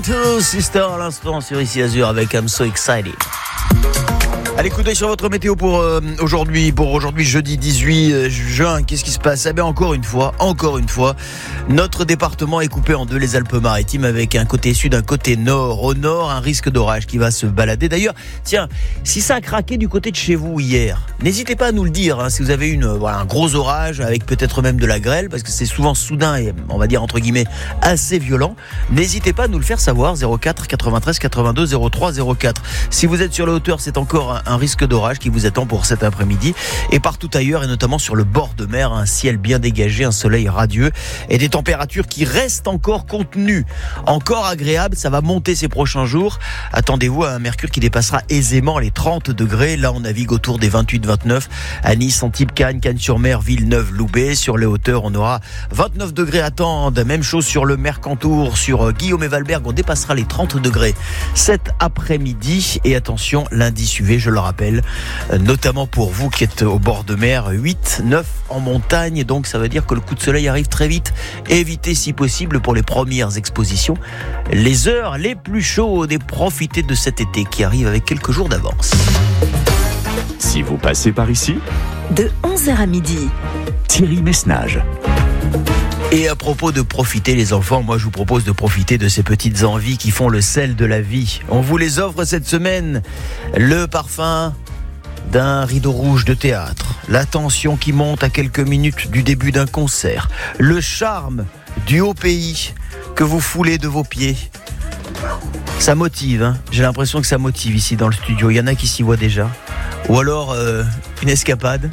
Two Sister à l'instant sur Ici Azur avec I'm So Excited. Allez, écoutez sur votre météo pour aujourd'hui jeudi 18 juin. Qu'est-ce qui se passe? Eh bien, encore une fois, notre département est coupé en deux, les Alpes-Maritimes, avec un côté sud, un côté nord. Au nord, un risque d'orage qui va se balader. D'ailleurs, tiens, si ça a craqué du côté de chez vous hier, n'hésitez pas à nous le dire, hein, si vous avez eu un gros orage avec peut-être même de la grêle, parce que c'est souvent soudain et on va dire entre guillemets assez violent. N'hésitez pas à nous le faire savoir. 04 93 82 03 04. Si vous êtes sur la hauteur, c'est encore un risque d'orage qui vous attend pour cet après-midi, et partout ailleurs, et notamment sur le bord de mer, un ciel bien dégagé, un soleil radieux et des températures qui restent encore contenues, encore agréables. Ça va monter ces prochains jours. Attendez-vous à un mercure qui dépassera aisément les 30 degrés. Là, on navigue autour des 28-29 à Nice, Antibes, Cannes, Cannes-sur-Mer, Villeneuve, Loubet. Sur les hauteurs, on aura 29 degrés à Tende. Même chose sur le Mercantour, sur Guillaume et Valberg, on dépassera les 30 degrés cet après-midi. Et attention, l'indice UV, je le rappelle, notamment pour vous qui êtes au bord de mer, 8, 9 en montagne, donc ça veut dire que le coup de soleil arrive très vite. Évitez si possible pour les premières expositions les heures les plus chaudes et profitez de cet été qui arrive avec quelques jours d'avance. Si vous passez par ici, de 11h à midi, Thierry Messnage. Et à propos de profiter les enfants, moi je vous propose de profiter de ces petites envies qui font le sel de la vie. On vous les offre cette semaine. Le parfum d'un rideau rouge de théâtre, la tension qui monte à quelques minutes du début d'un concert, le charme du haut pays que vous foulez de vos pieds. Ça motive, hein. J'ai l'impression que ça motive ici dans le studio. Il y en a qui s'y voient déjà. Ou alors une escapade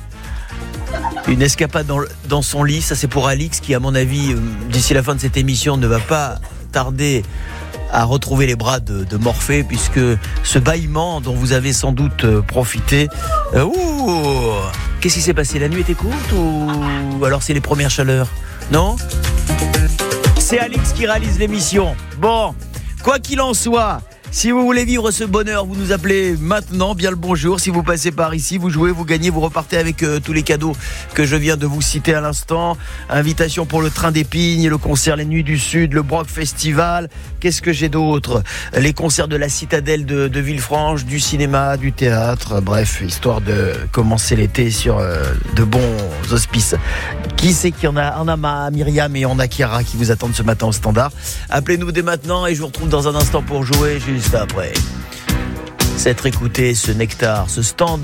dans son lit. Ça c'est pour Alix qui, à mon avis, d'ici la fin de cette émission, ne va pas tarder à retrouver les bras de Morphée, puisque ce bâillement dont vous avez sans doute profité. Qu'est-ce qui s'est passé? La nuit était courte ou alors c'est les premières chaleurs? Non? C'est Alix qui réalise l'émission. Bon, quoi qu'il en soit, si vous voulez vivre ce bonheur, vous nous appelez maintenant, bien le bonjour. Si vous passez par ici, vous jouez, vous gagnez, vous repartez avec tous les cadeaux que je viens de vous citer à l'instant. Invitation pour le train d'Épingle, le concert Les Nuits du Sud, le Brock Festival. Qu'est-ce que j'ai d'autre? Les concerts de la Citadelle de Villefranche, du cinéma, du théâtre. Bref, histoire de commencer l'été sur de bons auspices. Qui c'est qu'il y en a? On a Myriam et on a Chiara qui vous attendent ce matin au standard. Appelez-nous dès maintenant et je vous retrouve dans un instant pour jouer juste après s'être écouté ce nectar, ce standard.